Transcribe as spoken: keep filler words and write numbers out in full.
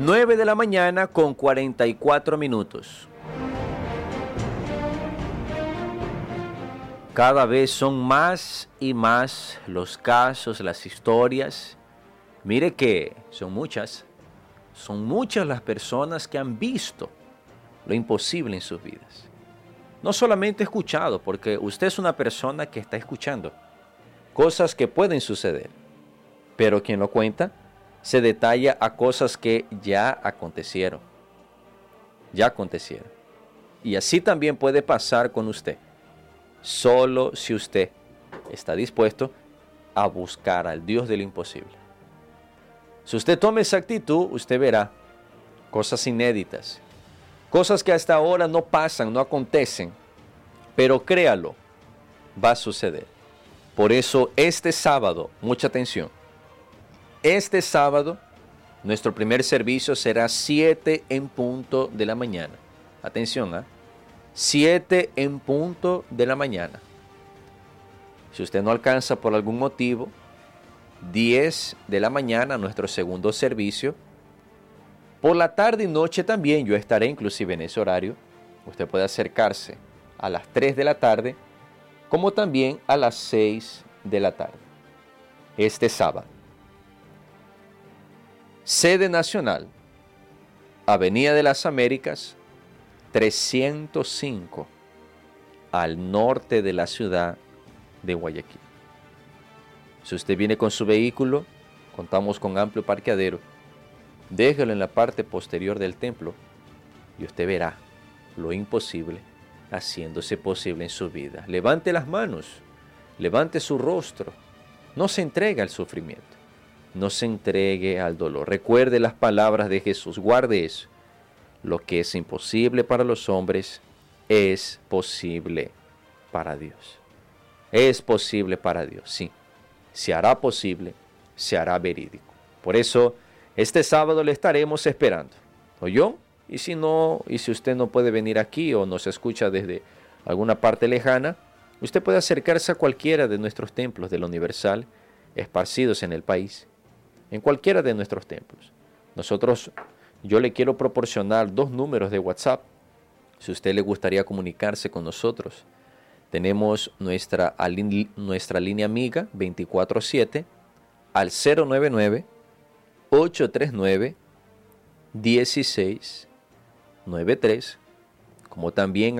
nueve de la mañana con cuarenta y cuatro minutos. Cada vez son más y más los casos, las historias. Mire que son muchas, son muchas las personas que han visto lo imposible en sus vidas. No solamente escuchado, porque usted es una persona que está escuchando cosas que pueden suceder, pero quien lo cuenta se detalla a cosas que ya acontecieron, ya acontecieron. Y así también puede pasar con usted, solo si usted está dispuesto a buscar al Dios de lo imposible. Si usted toma esa actitud, usted verá cosas inéditas, cosas que hasta ahora no pasan, no acontecen, pero créalo, va a suceder. Por eso este sábado, mucha atención, este sábado nuestro primer servicio será siete en punto de la mañana. Atención, ¿eh? siete en punto de la mañana. Si usted no alcanza por algún motivo, diez de la mañana nuestro segundo servicio. Por la tarde y noche también yo estaré inclusive en ese horario. Usted puede acercarse a las tres de la tarde, como también a las seis de la tarde. Este sábado. Sede nacional, Avenida de las Américas, trescientos cinco, al norte de la ciudad de Guayaquil. Si usted viene con su vehículo, contamos con amplio parqueadero. Déjelo en la parte posterior del templo y usted verá lo imposible haciéndose posible en su vida. Levante las manos, levante su rostro, no se entregue al sufrimiento, no se entregue al dolor. Recuerde las palabras de Jesús, guarde eso. Lo que es imposible para los hombres es posible para Dios. Es posible para Dios, sí. Se hará posible, se hará verídico. Por eso, este sábado le estaremos esperando. ¿Oyó? Y si no, y si usted no puede venir aquí o nos escucha desde alguna parte lejana, usted puede acercarse a cualquiera de nuestros templos de la Universal, esparcidos en el país, en cualquiera de nuestros templos. Nosotros, yo le quiero proporcionar dos números de WhatsApp. Si a usted le gustaría comunicarse con nosotros, tenemos nuestra, nuestra línea amiga veinticuatro siete al cero nueve nueve, ocho tres nueve, uno seis nueve tres, como también